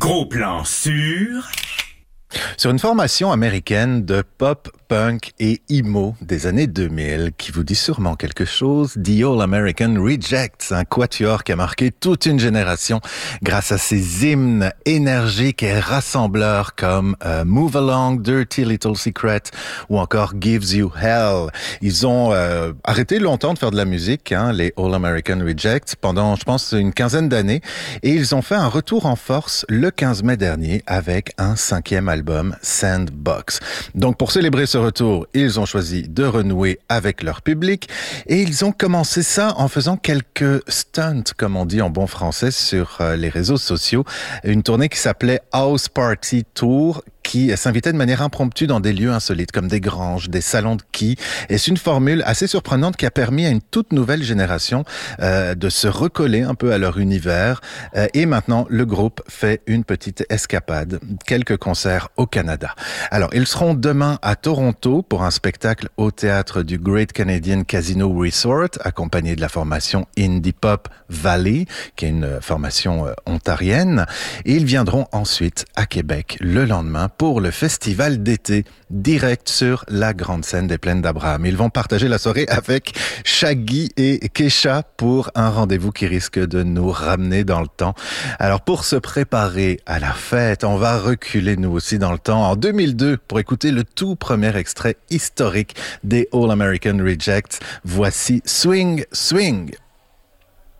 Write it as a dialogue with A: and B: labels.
A: Gros plan sur
B: une formation américaine de pop, punk et emo des années 2000 qui vous dit sûrement quelque chose, The All American Rejects, un quatuor qui a marqué toute une génération grâce à ses hymnes énergiques et rassembleurs comme Move Along, Dirty Little Secret ou encore Gives You Hell. Ils ont arrêté longtemps de faire de la musique, les All American Rejects, pendant, je pense, une quinzaine d'années, et ils ont fait un retour en force le 15 mai dernier avec un 5e album, Sandbox. Donc pour célébrer ce retour, ils ont choisi de renouer avec leur public et ils ont commencé ça en faisant quelques stunts, comme on dit en bon français, sur les réseaux sociaux. Une tournée qui s'appelait House Party Tour, qui s'invitait de manière impromptue dans des lieux insolites comme des granges, des salons de quilles. Et c'est une formule assez surprenante qui a permis à une toute nouvelle génération de se recoller un peu à leur univers. Et maintenant, le groupe fait une petite escapade, quelques concerts au Canada. Alors, ils seront demain à Toronto pour un spectacle au théâtre du Great Canadian Casino Resort, accompagné de la formation Indie Pop Valley, qui est une formation ontarienne. Et ils viendront ensuite à Québec le lendemain pour le festival d'été, direct sur la grande scène des Plaines d'Abraham. Ils vont partager la soirée avec Shaggy et Kesha pour un rendez-vous qui risque de nous ramener dans le temps. Alors pour se préparer à la fête, on va reculer nous aussi dans le temps en 2002 pour écouter le tout premier extrait historique des All American Rejects. Voici Swing Swing.